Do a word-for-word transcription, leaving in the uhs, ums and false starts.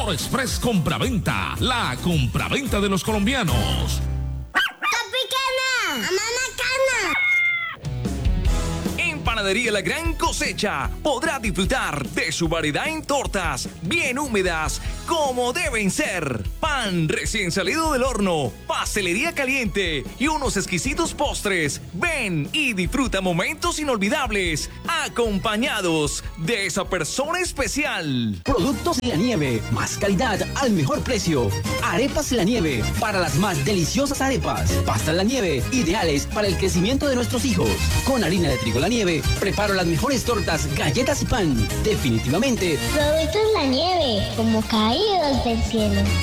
AgroExpress Compraventa, la compraventa de los colombianos. ¡Tropicana! ¡Mamá cana! En Panadería La Gran Cosecha podrá disfrutar de su variedad en tortas, bien húmedas, como deben ser. Pan recién salido del horno, pastelería caliente y unos exquisitos postres. Ven y disfruta momentos inolvidables, acompañados de esa persona especial. Productos La Nieve, más calidad al mejor precio. Arepas La Nieve, para las más deliciosas arepas. Pastas La Nieve, ideales para el crecimiento de nuestros hijos. Con harina de trigo La Nieve, preparo las mejores tortas, galletas y pan. Definitivamente, Productos La Nieve, como caídos del cielo.